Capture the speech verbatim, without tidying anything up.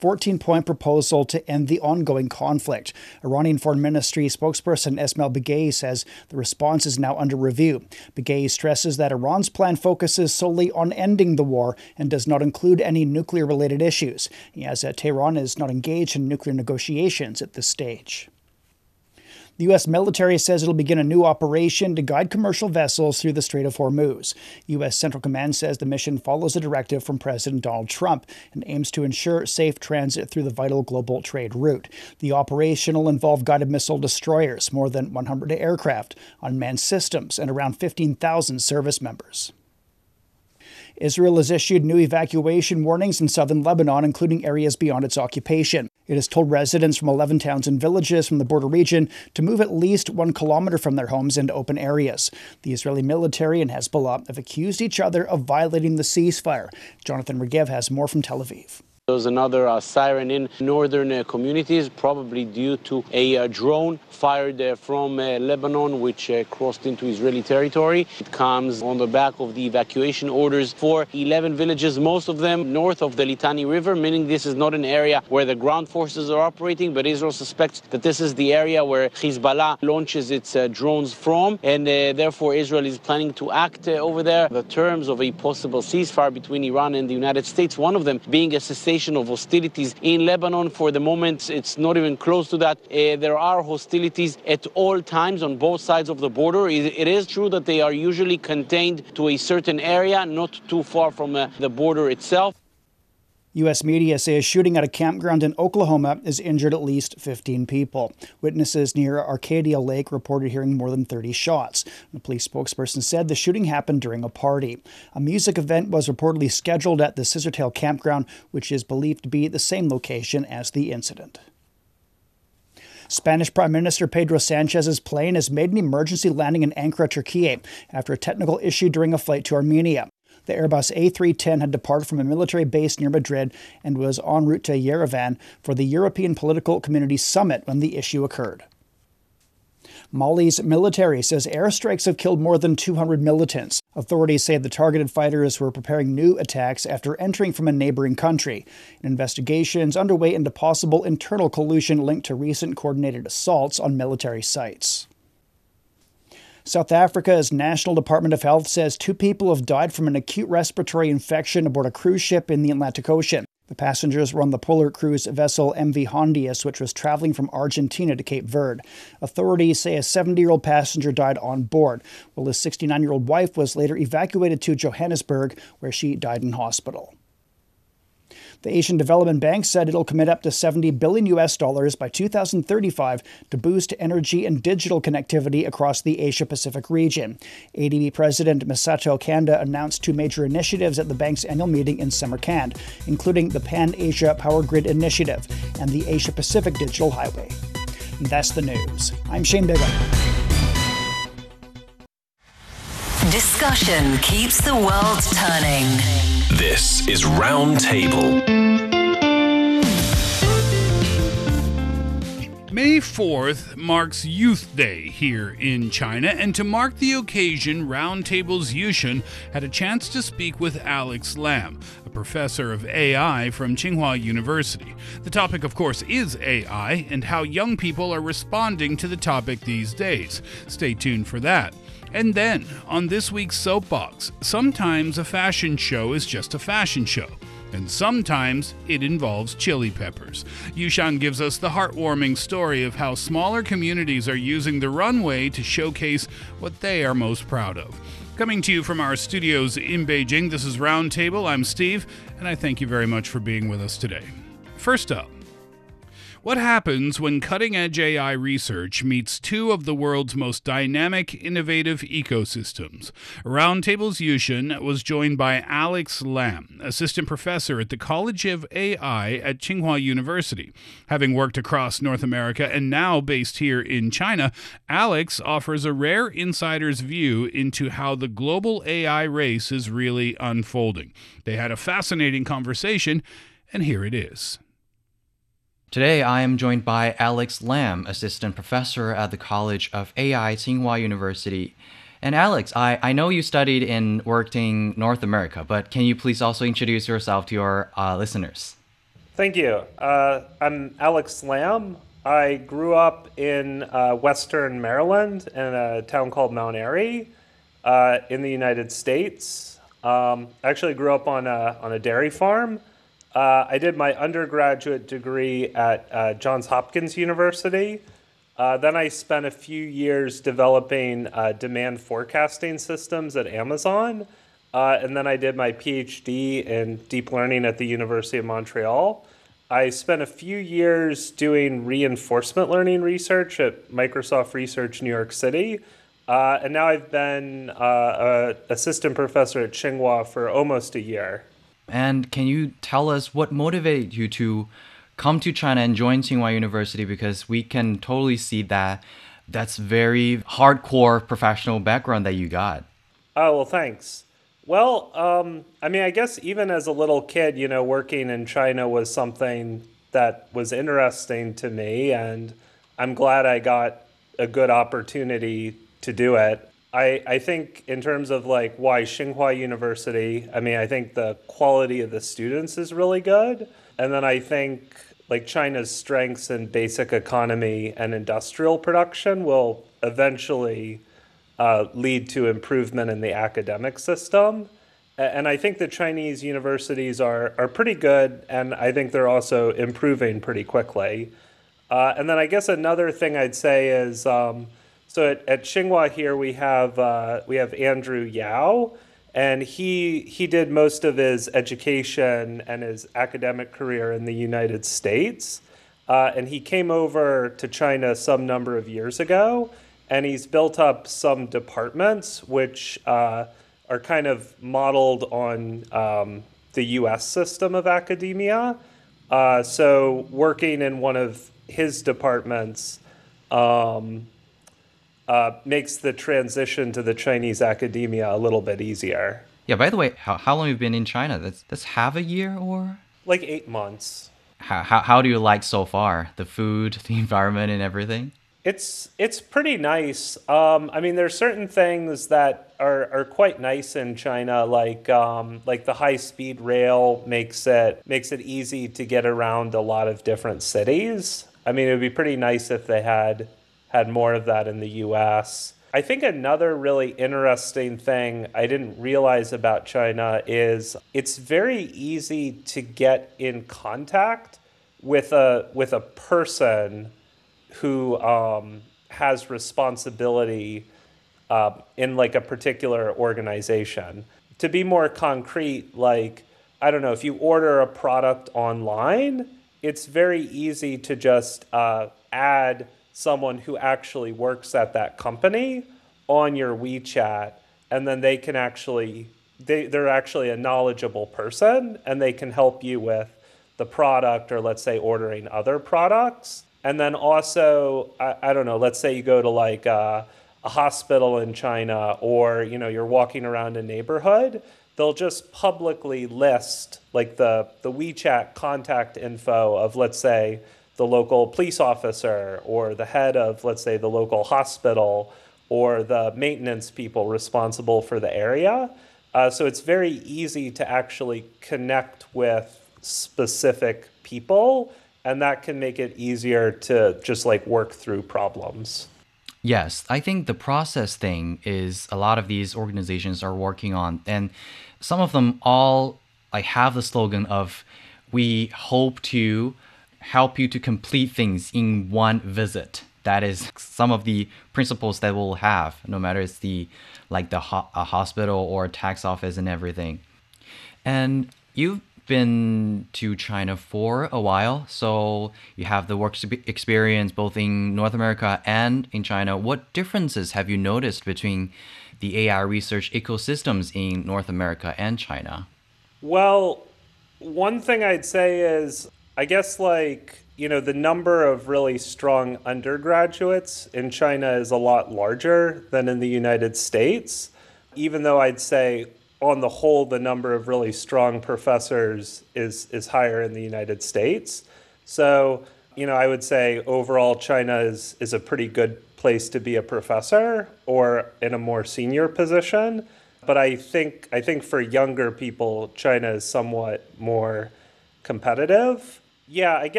fourteen-point proposal to end the ongoing conflict. Iranian Foreign Ministry spokesperson Esmail Baghei says the response is now under review. Baghei stresses that Iran's plan focuses solely on ending the war and does not include any nuclear-related issues. He adds that Tehran is not engaged in nuclear negotiations at this stage. The U S military says it'll begin a new operation to guide commercial vessels through the Strait of Hormuz. U S Central Command says the mission follows a directive from President Donald Trump and aims to ensure safe transit through the vital global trade route. The operation will involve guided missile destroyers, more than one hundred aircraft, unmanned systems, and around fifteen thousand service members. Israel has issued new evacuation warnings in southern Lebanon, including areas beyond its occupation. It has told residents from eleven towns and villages from the border region to move at least one kilometer from their homes into open areas. The Israeli military and Hezbollah have accused each other of violating the ceasefire. Jonathan Regev has more from Tel Aviv. There was another uh, siren in northern uh, communities, probably due to a uh, drone fired uh, from uh, Lebanon, which uh, crossed into Israeli territory. It comes on the back of the evacuation orders for eleven villages, most of them north of the Litani River, meaning this is not an area where the ground forces are operating, but Israel suspects that this is the area where Hezbollah launches its uh, drones from, and uh, therefore Israel is planning to act uh, over there. The terms of a possible ceasefire between Iran and the United States, one of them being a cessation of hostilities in Lebanon. For the moment, it's not even close to that. Uh, there are hostilities at all times on both sides of the border. It, it is true that they are usually contained to a certain area, not too far from uh, the border itself. U S media say a shooting at a campground in Oklahoma has injured at least fifteen people. Witnesses near Arcadia Lake reported hearing more than thirty shots. The police spokesperson said the shooting happened during a party. A music event was reportedly scheduled at the Scissortail campground, which is believed to be the same location as the incident. Spanish Prime Minister Pedro Sanchez's plane has made an emergency landing in Ankara, Turkey, after a technical issue during a flight to Armenia. The Airbus A three ten had departed from a military base near Madrid and was en route to Yerevan for the European Political Community Summit when the issue occurred. Mali's military says airstrikes have killed more than two hundred militants. Authorities say the targeted fighters were preparing new attacks after entering from a neighboring country. An investigation is underway into possible internal collusion linked to recent coordinated assaults on military sites. South Africa's National Department of Health says two people have died from an acute respiratory infection aboard a cruise ship in the Atlantic Ocean. The passengers were on the polar cruise vessel M V Hondius, which was traveling from Argentina to Cape Verde. Authorities say a seventy-year-old passenger died on board, while his sixty-nine-year-old wife was later evacuated to Johannesburg, where she died in hospital. The Asian Development Bank said it'll commit up to seventy billion U S dollars by two thousand thirty-five to boost energy and digital connectivity across the Asia-Pacific region. A D B President Masato Kanda announced two major initiatives at the bank's annual meeting in Samarkand, including the Pan-Asia Power Grid Initiative and the Asia-Pacific Digital Highway. And that's the news. I'm Shane Bigham. Discussion keeps the world turning. This is Roundtable. May fourth marks Youth Day here in China, and to mark the occasion, Roundtable's Yushun had a chance to speak with Alex Lam, a professor of A I from Tsinghua University. The topic, of course, is A I and how young people are responding to the topic these days. Stay tuned for that. And then, on this week's Soapbox, sometimes a fashion show is just a fashion show, and sometimes it involves chili peppers. Yushan gives us the heartwarming story of how smaller communities are using the runway to showcase what they are most proud of. Coming to you from our studios in Beijing, this is Roundtable. I'm Steve, and I thank you very much for being with us today. First up, what happens when cutting-edge A I research meets two of the world's most dynamic, innovative ecosystems? Roundtable's Yushun was joined by Alex Lam, assistant professor at the College of A I at Tsinghua University. Having worked across North America and now based here in China, Alex offers a rare insider's view into how the global A I race is really unfolding. They had a fascinating conversation, and here it is. Today, I am joined by Alex Lam, assistant professor at the College of A I, Tsinghua University. And Alex, I, I know you studied and worked in North America, but can you please also introduce yourself to your uh, listeners? Thank you. Uh, I'm Alex Lam. I grew up in uh, Western Maryland in a town called Mount Airy uh, in the United States. Um, I actually grew up on a, on a dairy farm. Uh, I did my undergraduate degree at uh, Johns Hopkins University. Uh, then I spent a few years developing uh, demand forecasting systems at Amazon. Uh, and then I did my PhD in deep learning at the University of Montreal. I spent a few years doing reinforcement learning research at Microsoft Research New York City. Uh, and now I've been uh, an assistant professor at Tsinghua for almost a year. And can you tell us what motivated you to come to China and join Tsinghua University? Because we can totally see that that's very hardcore professional background that you got. Oh, well, thanks. Well, um, I mean, I guess even as a little kid, you know, working in China was something that was interesting to me, and I'm glad I got a good opportunity to do it. I, I think in terms of like why Tsinghua University, I mean, I think the quality of the students is really good. And then I think like China's strengths in basic economy and industrial production will eventually uh, lead to improvement in the academic system. And I think the Chinese universities are, are pretty good, and I think they're also improving pretty quickly. Uh, and then I guess another thing I'd say is, um, so at, at Tsinghua here we have uh, we have Andrew Yao, and he he did most of his education and his academic career in the United States, uh, and he came over to China some number of years ago, and he's built up some departments which uh, are kind of modeled on um, the U S system of academia. Uh, so working in one of his departments um, uh, makes the transition to the Chinese academia a little bit easier. Yeah, by the way, how, how long have you been in China? That's, that's half a year or? Like eight months. How, how, how do you like so far? The food, the environment, and everything? It's it's pretty nice. Um, I mean, there's certain things that are, are quite nice in China, like um, like the high-speed rail makes it makes it easy to get around a lot of different cities. I mean, it would be pretty nice if they had had more of that in the U S. I think another really interesting thing I didn't realize about China is it's very easy to get in contact with a with a person who um, has responsibility uh, in like a particular organization. To be more concrete, like, I don't know, if you order a product online, it's very easy to just uh, add someone who actually works at that company on your WeChat, and then they can actually, they, they're actually a knowledgeable person, and they can help you with the product, or let's say ordering other products. And then also, I, I don't know, let's say you go to like a, a hospital in China, or, you know, you're walking around a neighborhood, they'll just publicly list like the, the WeChat contact info of, let's say, the local police officer, or the head of, let's say, the local hospital, or the maintenance people responsible for the area. Uh, so it's very easy to actually connect with specific people, and that can make it easier to just like work through problems. Yes, I think the process thing is a lot of these organizations are working on, and some of them all like have the slogan of, we hope to help you to complete things in one visit. That is some of the principles that we'll have, no matter it's the like the ho- a hospital or a tax office and everything. And you've been to China for a while, so you have the work experience both in North America and in China. What differences have you noticed between the A I research ecosystems in North America and China? Well, one thing I'd say is, I guess like, you know, the number of really strong undergraduates in China is a lot larger than in the United States, even though I'd say on the whole, the number of really strong professors is is higher in the United States. So, you know, I would say overall China is, is a pretty good place to be a professor or in a more senior position. But I think I think for younger people, China is somewhat more competitive. Yeah, I guess